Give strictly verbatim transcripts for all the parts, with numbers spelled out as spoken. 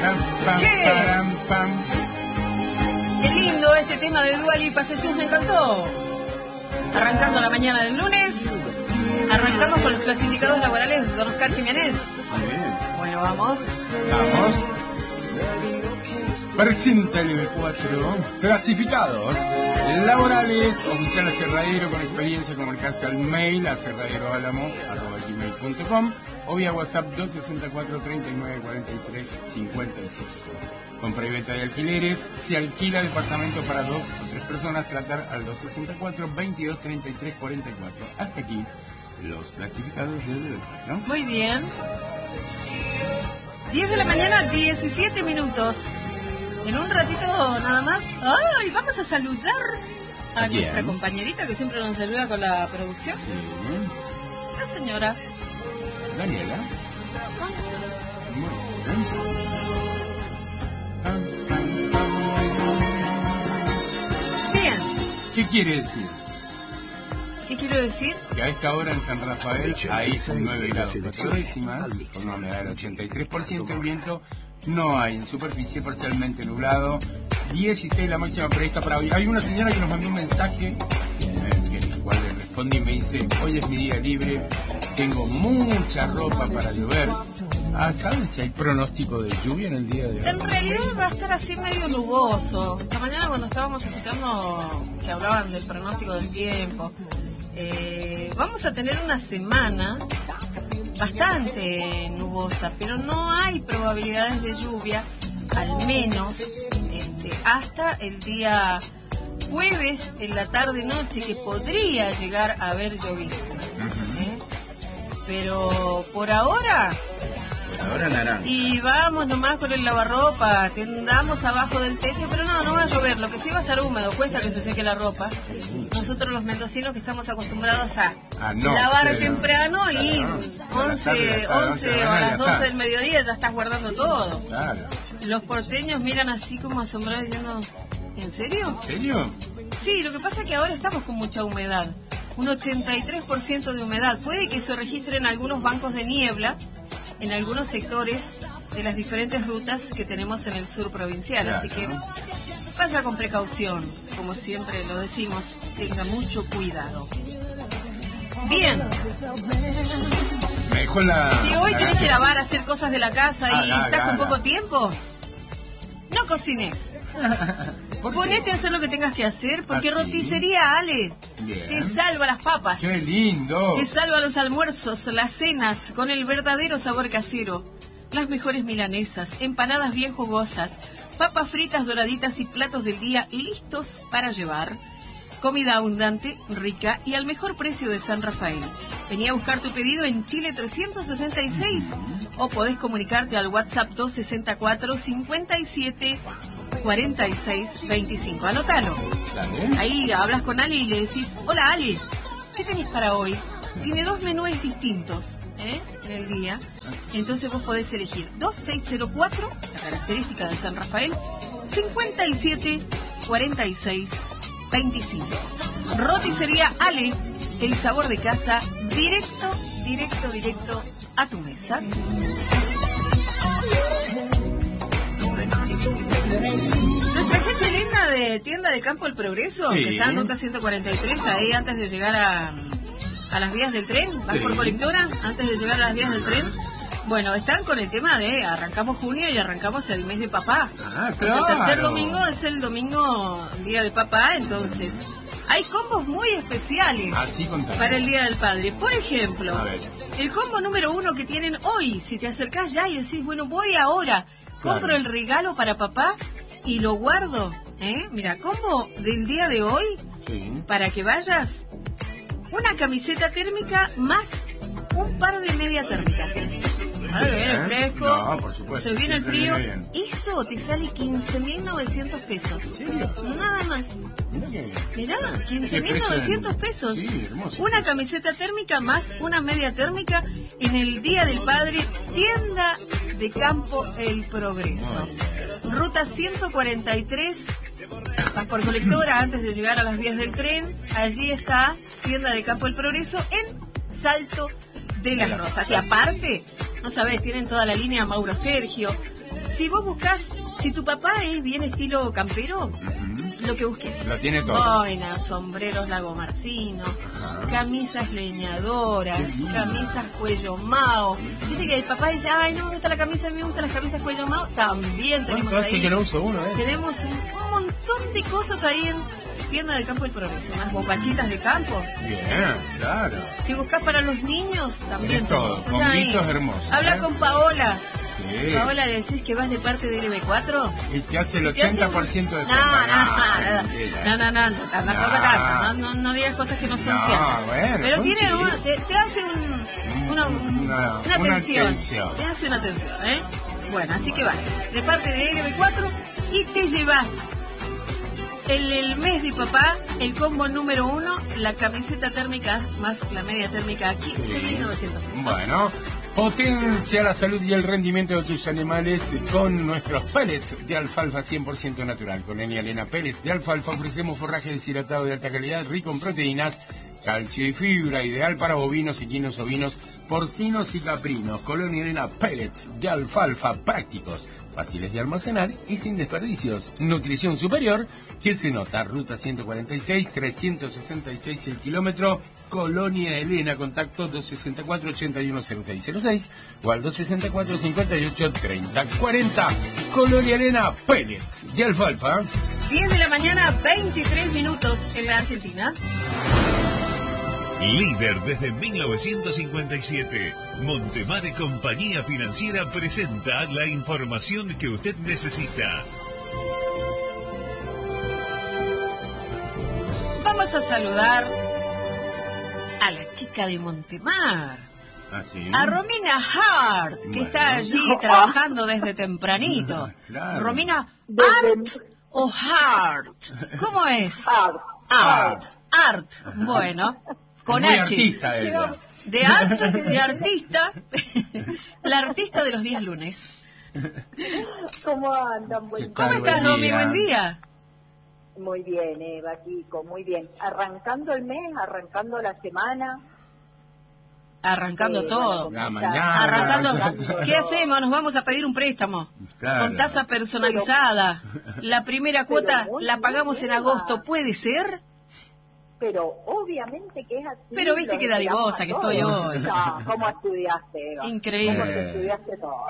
¿Qué? Qué lindo este tema de Dua Lipa, Jesús, me encantó. Arrancando la mañana del lunes, arrancamos con los clasificados laborales de Oscar Jiménez. Bueno, vamos. Vamos. Presenta el eve cuatro. Clasificados laborales. Oficial aserradero con experiencia, comunicarse al mail aserraderoalamo arroba gmail punto com o vía WhatsApp dos sesenta y cuatro, treinta y nueve, cuarenta y tres, cincuenta y cinco. Compra y venta de alquileres. Se alquila departamento para dos o tres personas. Tratar al dos sesenta y cuatro, veintidós, treinta y tres, cuarenta y cuatro. Hasta aquí los clasificados del eve cuatro. Muy bien. diez de la mañana, diecisiete minutos. En un ratito nada más. ¡Ay! Vamos a saludar a, ¿A nuestra quién? compañerita que siempre nos ayuda con la producción. Sí. La señora Daniela. González. Muy bien. Bien. ¿Qué quiere decir? ¿Qué quiero decir? Que a esta hora en San Rafael hay nueve grados cuatro décimas, con una humedad del ochenta y tres por ciento, en viento no hay, en superficie parcialmente nublado, dieciséis la máxima prevista para hoy. Hay una señora que nos mandó un mensaje, eh, en el cual le respondí y me dice: hoy es mi día libre, tengo mucha ropa para llover. Ah, ¿saben si hay pronóstico de lluvia en el día de hoy? En realidad va a estar así medio nuboso. Esta mañana cuando estábamos escuchando que hablaban del pronóstico del tiempo, eh, vamos a tener una semana bastante nubosa, pero no hay probabilidades de lluvia, al menos este, hasta el día jueves en la tarde-noche, que podría llegar a haber lloviznas. ¿eh? Pero por ahora... Ahora naranja. Y vamos nomás con el lavarropa, tendamos abajo del techo, pero no, no va a llover, lo que sí va a estar húmedo, cuesta que se seque la ropa. Nosotros los mendocinos que estamos acostumbrados a Ah, no, lavar sí, temprano y claro, once, once o a las doce del mediodía ya estás guardando todo. Claro. Los porteños miran así como asombrados diciendo, ¿en serio? ¿En serio? Sí, lo que pasa es que ahora estamos con mucha humedad, un ochenta y tres por ciento de humedad. Puede que se registren algunos bancos de niebla en algunos sectores de las diferentes rutas que tenemos en el sur provincial, Claro. así que vaya con precaución, como siempre lo decimos, tenga mucho cuidado. Bien, Me dejó la... si hoy la tenés que galleta. lavar, hacer cosas de la casa y Haga, estás con haga. poco tiempo, no cocines. ¿Por qué? Ponete a hacer lo que tengas que hacer, porque ¿Ah, sí? Roticería Ale Bien. te salva las papas. ¡Qué lindo! Te salva los almuerzos, las cenas, con el verdadero sabor casero. Las mejores milanesas, empanadas bien jugosas, papas fritas doraditas y platos del día listos para llevar. Comida abundante, rica y al mejor precio de San Rafael. Vení a buscar tu pedido en Chile trescientos sesenta y seis o podés comunicarte al WhatsApp dos sesenta y cuatro, cincuenta y siete, cuarenta y seis, veinticinco. Anótalo. Dale. Ahí hablas con Ali y le decís, hola Ali, ¿qué tenés para hoy? Tiene dos menúes distintos, ¿eh? En el día. Entonces vos podés elegir dos seis cero cuatro, la característica de San Rafael, cincuenta y siete, cuarenta y seis, veinticinco. Roticería Ale, el sabor de casa, directo, directo, directo a tu mesa. Nuestra gente linda de Tienda de Campo El Progreso, Sí. que está en ruta ciento cuarenta y tres, ahí antes de llegar a, a las vías del tren, vas Sí. por colectora, antes de llegar a las vías del tren. Bueno, están con el tema de arrancamos junio y arrancamos el mes de papá. Ah, Porque claro. el tercer domingo es el domingo, día de papá, entonces hay combos muy especiales Así contame. para el Día del Padre. Por ejemplo, A ver. el combo número uno que tienen hoy, si te acercás ya y decís, bueno, voy ahora, compro Claro. el regalo para papá y lo guardo, ¿eh? Mira, combo del día de hoy, Sí. para que vayas, una camiseta térmica más un par de media térmica. Ahora que viene el fresco, No, por supuesto, se viene el siempre frío, viene bien. eso te sale quince mil novecientos pesos. serio? Nada más. Mira que bien. Mirá, quince mil novecientos pesos. Sí, hermoso. Una camiseta térmica más una media térmica en el Día del Padre, Tienda de Campo El Progreso. Ruta ciento cuarenta y tres, vas por colectora antes de llegar a las vías del tren. Allí está Tienda de Campo El Progreso en Salto de las Rosas. Y aparte, no sabés, tienen toda la línea Mauro Sergio, Si vos buscás, si tu papá es bien estilo campero, uh-huh. lo que busques. Lo tiene todo. Boinas, sombreros Lago Marcino, uh-huh. camisas leñadoras, camisas cuello mao. Viste que el papá dice, ay, no me gusta la camisa, a mí me gustan las camisas cuello mao. También tenemos ahí. Así que no uso uno, ¿eh? Tenemos un, un montón de cosas ahí en Tienda del Campo del Progreso. Unas bombachitas de campo. Bien, claro. Si buscas para los niños, también tenemos. Con gritos hermosos. Habla ¿eh? con Paola. Sí. Paola, le decís que vas de parte de L B cuatro. Y te hace el ochenta por ciento de no, no, no, no, no, no, no, no digas cosas que no son no, ciertas. Bueno, pero tiene sí. una, te, te hace un, una, un, una, una, una atención. atención. Te hace una atención, ¿eh? Bueno, así que vas de parte de L B cuatro y te llevas el, el mes de papá, el combo número uno, la camiseta térmica más la media térmica, quince mil novecientos pesos. Bueno. Potencia la salud y el rendimiento de sus animales con nuestros pellets de alfalfa cien por ciento natural. Con Eni Alena Pellets de alfalfa ofrecemos forraje deshidratado de alta calidad, rico en proteínas, calcio y fibra, ideal para bovinos, equinos, ovinos, porcinos y caprinos. Colonia Alena Pellets de alfalfa prácticos, fáciles de almacenar y sin desperdicios. Nutrición superior que se nota. Ruta ciento cuarenta y seis, trescientos sesenta y seis el kilómetro. Colonia Elena, contacto dos sesenta y cuatro, ochenta y uno cero seis cero seis o al dos sesenta y cuatro, cincuenta y ocho, treinta cuarenta. Colonia Elena Pellets de alfalfa. diez de la mañana, veintitrés minutos en la Argentina. Líder desde mil novecientos cincuenta y siete, Montemare Compañía Financiera presenta la información que usted necesita. Vamos a saludar a la chica de Montemar, ¿Ah, sí? a Romina Hart, que bueno. está allí trabajando desde tempranito. Claro. Romina, ¿Art o Hart? ¿Cómo es? Art. Art. Art. Bueno. Con Muy H. artista ella. De art, de artista, la artista de los días lunes. ¿Cómo andan? Buen ¿Cómo Buen estás, día. Romy? Buen día. Muy bien, Eva, Kiko, muy bien. Arrancando el mes, arrancando la semana. Arrancando Eh, todo. bueno, La mañana. Arrancando. ¿Qué hacemos? Nos vamos a pedir un préstamo. Claro. Con tasa personalizada. La primera cuota muy la pagamos bien, en Eva. agosto. ¿Puede ser? Pero obviamente que es así. Pero viste lo que dadivosa esperamos que a estoy todos. hoy. No, ¿cómo estudiaste, Eva? Increíble. ¿Cómo te estudiaste todo?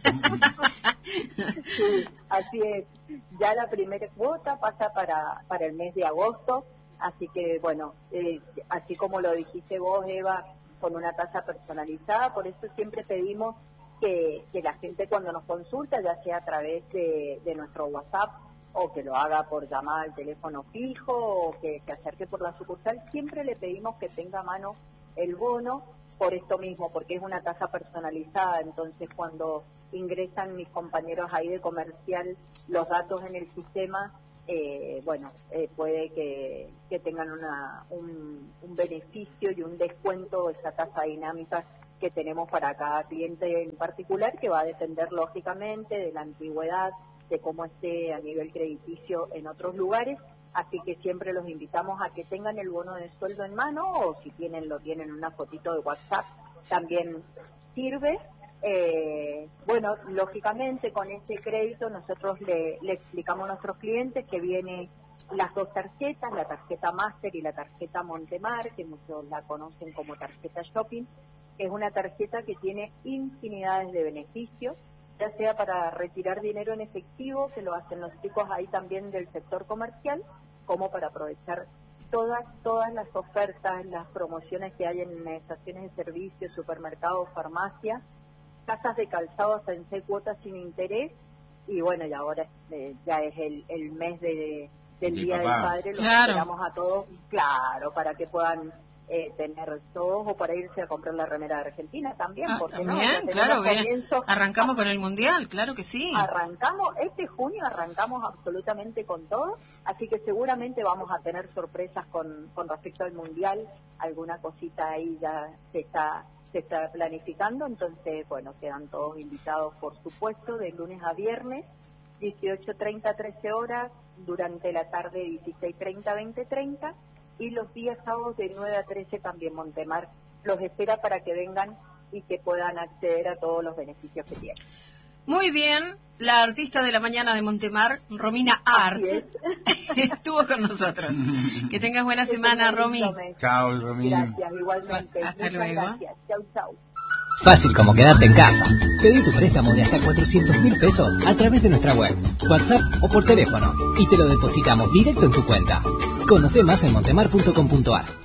Sí, así es. Ya la primera cuota pasa para, para el mes de agosto, así que bueno, eh, así como lo dijiste vos, Eva, con una tasa personalizada, por eso siempre pedimos que, que la gente cuando nos consulta, ya sea a través de, de nuestro WhatsApp, o que lo haga por llamada al teléfono fijo, o que se acerque por la sucursal, siempre le pedimos que tenga a mano el bono, por esto mismo, porque es una tasa personalizada. Entonces cuando ingresan mis compañeros ahí de comercial los datos en el sistema, eh, bueno, eh, puede que, que tengan una, un, un beneficio y un descuento, esa tasa dinámica que tenemos para cada cliente en particular, que va a depender lógicamente de la antigüedad, de cómo esté a nivel crediticio en otros lugares, así que siempre los invitamos a que tengan el bono de sueldo en mano, o si tienen lo tienen en una fotito de WhatsApp, también sirve. Eh, bueno, lógicamente con ese crédito nosotros le, le explicamos a nuestros clientes que viene las dos tarjetas, la tarjeta Master y la tarjeta Montemar, que muchos la conocen como tarjeta Shopping. Es una tarjeta que tiene infinidades de beneficios, ya sea para retirar dinero en efectivo, que lo hacen los chicos ahí también del sector comercial, como para aprovechar todas todas las ofertas, las promociones que hay en estaciones de servicio, supermercados, farmacias, casas de calzado hasta en seis cuotas sin interés. Y bueno, y ahora eh, ya es el, el mes de, del Mi Día papá. del Padre, los Claro. esperamos a todos, claro, para que puedan eh, tener todos, o para irse a comprar la remera de Argentina también, Ah, porque no, también, ya tenemos claro, bien. comienzo- Arrancamos con el Mundial, claro que sí. Arrancamos, este junio arrancamos absolutamente con todo, así que seguramente vamos a tener sorpresas con, con respecto al Mundial, alguna cosita ahí ya se está se está planificando, entonces, bueno, quedan todos invitados, por supuesto, de lunes a viernes, dieciocho treinta, trece horas, durante la tarde dieciséis treinta, veinte treinta, y los días sábados de nueve a trece también Montemar los espera para que vengan y que puedan acceder a todos los beneficios que tienen. Muy bien, la artista de la mañana de Montemar, Romina Art, estuvo con nosotros. Que tengas buena semana, Romy. Chao, Romina. Gracias, igualmente. Hasta Muchas luego. Gracias. Chau, chau. Fácil como quedarte en casa. Pedí tu préstamo de hasta cuatrocientos mil pesos a través de nuestra web, WhatsApp o por teléfono y te lo depositamos directo en tu cuenta. Conoce más en montemar punto com punto ar.